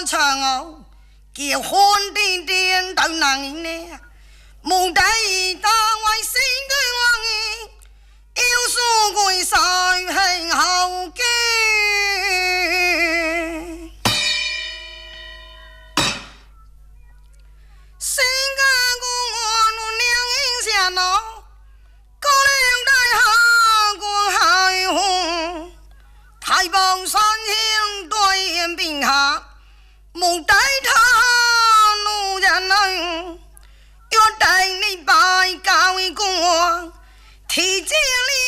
唱哦，结婚的点到男人呢，无带单位心对王爷，有所归晒很好嘅。新家公我奴娘应下喏，高粱大下过海红，太保山前对眼并下，无带他奴人能，要带你拜高官，提前